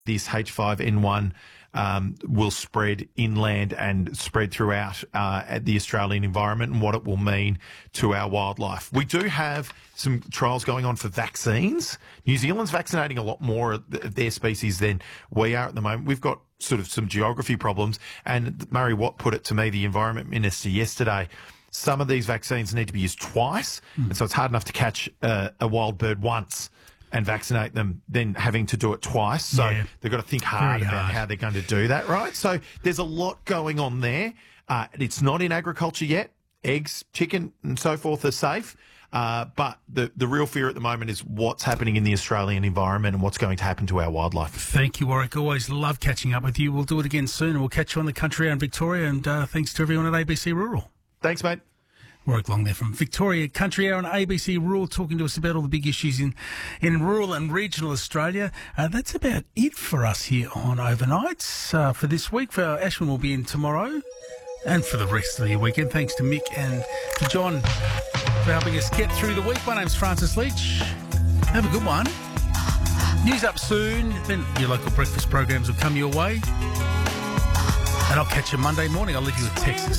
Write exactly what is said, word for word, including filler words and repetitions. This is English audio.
this H five N one um, will spread inland and spread throughout uh, the Australian environment and what it will mean to our wildlife. We do have some trials going on for vaccines. New Zealand's vaccinating a lot more of their species than we are at the moment. We've got sort of some geography problems. And Murray Watt put it to me, the Environment Minister, yesterday. Some of these vaccines need to be used twice, mm. and so it's hard enough to catch uh, a wild bird once and vaccinate them, then having to do it twice. So yeah. they've got to think hard Very about hard. how they're going to do that, right? So there's a lot going on there. Uh, it's not in agriculture yet. Eggs, chicken and so forth are safe. Uh, but the, the real fear at the moment is what's happening in the Australian environment and what's going to happen to our wildlife. Thank you, Warwick. Always love catching up with you. We'll do it again soon. We'll catch you on the Country Hour in Victoria. And uh, thanks to everyone at A B C Rural. Thanks, mate. Warwick Long there from Victoria Country Hour on A B C Rural, talking to us about all the big issues in, in rural and regional Australia. Uh, that's about it for us here on Overnights uh, for this week. For Ashwin will be in tomorrow and for the rest of the weekend. Thanks to Mick and to John for helping us get through the week. My name's Francis Leach. Have a good one. News up soon. Then your local breakfast programs will come your way. And I'll catch you Monday morning. I'll leave you with Texas.